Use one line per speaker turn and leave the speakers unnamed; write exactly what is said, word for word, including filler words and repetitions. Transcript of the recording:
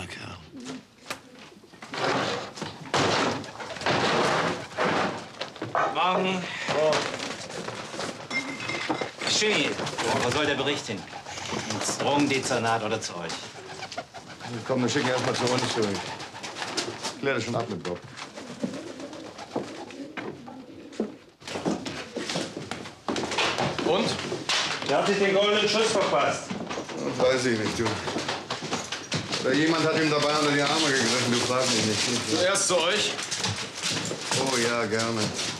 Kerl.
Morgen. Oh. Schön. Wo soll der Bericht hin? Ins Drogendezernat oder zu euch?
Komm, wir schicken erst mal zu uns durch. Ich klär das schon ab mit Bob.
Und?
Ihr habt den goldenen Schuss verpasst.
Das weiß ich nicht, du. Oder jemand hat ihm dabei unter die Arme gegriffen, du fragst mich nicht.
Zuerst zu euch.
Oh ja, gerne.